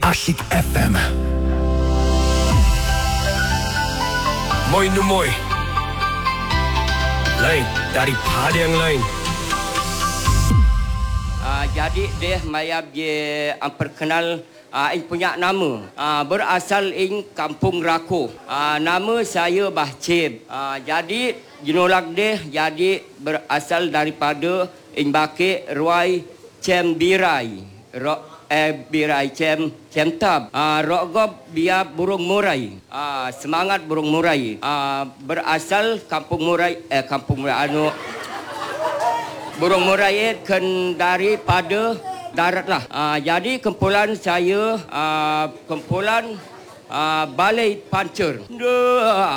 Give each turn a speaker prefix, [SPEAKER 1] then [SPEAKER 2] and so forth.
[SPEAKER 1] Asyik FM. Moi Numoy. Lain daripada yang lain.
[SPEAKER 2] Jadi dia maya dia perkenal punya nama. Berasal in Kampung Rako. Nama saya Bahcib. Jadi jenolak dia jadi berasal daripada Bake Roy Cembirai. Birai Cemtab. Rokgob biar burung murai. Semangat burung murai. Berasal Kampung Murai. Burung murai kan daripada darat lah. Jadi kumpulan saya, kumpulan Balai Pancer.